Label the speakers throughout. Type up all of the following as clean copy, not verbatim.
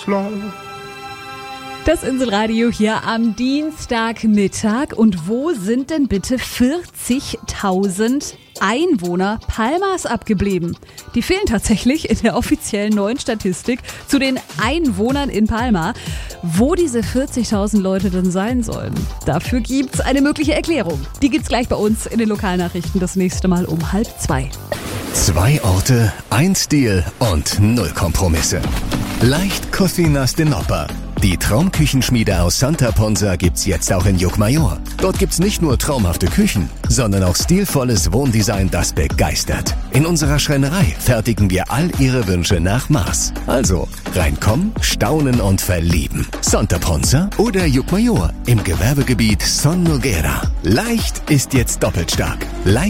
Speaker 1: Künstler.
Speaker 2: Das Inselradio hier am Dienstagmittag. Und wo sind denn bitte 40.000 Einwohner Palmas abgeblieben? Die fehlen tatsächlich in der offiziellen neuen Statistik zu den Einwohnern in Palma. Wo diese 40.000 Leute denn sein sollen, dafür gibt's eine mögliche Erklärung. Die gibt's gleich bei uns in den Lokalnachrichten das nächste Mal um 1:30.
Speaker 3: 2 Orte, ein Stil und 0 Kompromisse. Leicht Cocinas de Nopper. Die Traumküchenschmiede aus Santa Ponsa gibt's jetzt auch in Llucmajor. Dort gibt's nicht nur traumhafte Küchen, sondern auch stilvolles Wohndesign, das begeistert. In unserer Schreinerei fertigen wir all Ihre Wünsche nach Maß. Also reinkommen, staunen und verlieben. Santa Ponsa oder Llucmajor im Gewerbegebiet Son Noguera. Leicht ist jetzt doppelt stark.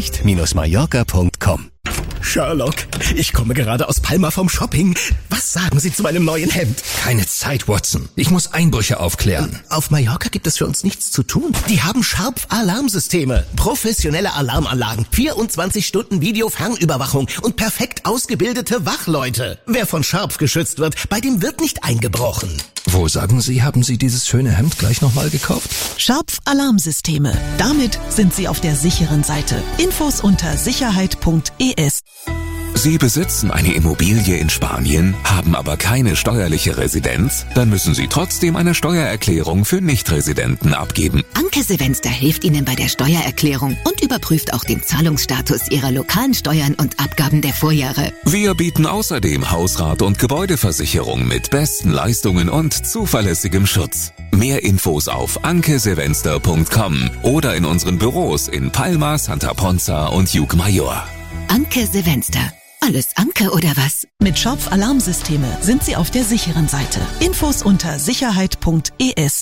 Speaker 3: leicht-mallorca.com.
Speaker 4: Sherlock, ich komme gerade aus Palma vom Shopping. Was sagen Sie zu meinem neuen Hemd?
Speaker 5: Keine Zeit, Watson. Ich muss Einbrüche aufklären.
Speaker 4: Auf Mallorca gibt es für uns nichts zu tun. Die haben Sharp-Alarmsysteme, professionelle Alarmanlagen, 24 Stunden Videofernüberwachung und perfekt ausgebildete Wachleute. Wer von Sharp geschützt wird, bei dem wird nicht eingebrochen.
Speaker 5: Wo, sagen Sie, haben Sie dieses schöne Hemd gleich nochmal gekauft?
Speaker 6: Sharp-Alarmsysteme. Damit sind Sie auf der sicheren Seite. Infos unter sicherheit.es.
Speaker 7: Sie besitzen eine Immobilie in Spanien, haben aber keine steuerliche Residenz? Dann müssen Sie trotzdem eine Steuererklärung für Nichtresidenten abgeben.
Speaker 8: Anke Sevenster hilft Ihnen bei der Steuererklärung und überprüft auch den Zahlungsstatus Ihrer lokalen Steuern und Abgaben der Vorjahre.
Speaker 7: Wir bieten außerdem Hausrat- und Gebäudeversicherung mit besten Leistungen und zuverlässigem Schutz. Mehr Infos auf ankesevenster.com oder in unseren Büros in Palma, Santa Ponsa und Llucmajor.
Speaker 8: Anke Sevenster. Alles Anke oder was?
Speaker 6: Mit Sharp-Alarmsysteme sind Sie auf der sicheren Seite. Infos unter sicherheit.es.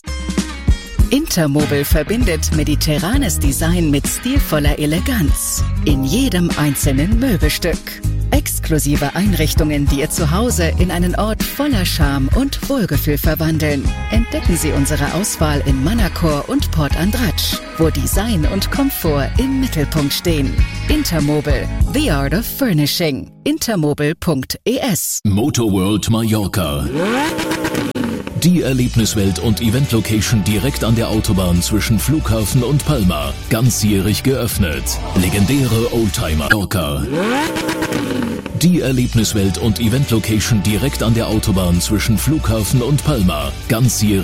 Speaker 9: Intermobile verbindet mediterranes Design mit stilvoller Eleganz. In jedem einzelnen Möbelstück. Exklusive Einrichtungen, die Ihr Zuhause in einen Ort voller Charme und Wohlgefühl verwandeln. Entdecken Sie unsere Auswahl in Manacor und Port Andratx, wo Design und Komfort im Mittelpunkt stehen. Intermobile, the art of furnishing. Intermobile.es.
Speaker 10: Motorworld Mallorca. Die Erlebniswelt und Eventlocation direkt an der Autobahn zwischen Flughafen und Palma. Ganzjährig geöffnet. Legendäre Oldtimer Mallorca. Die Erlebniswelt und Eventlocation direkt an der Autobahn zwischen Flughafen und Palma. Ganzjährig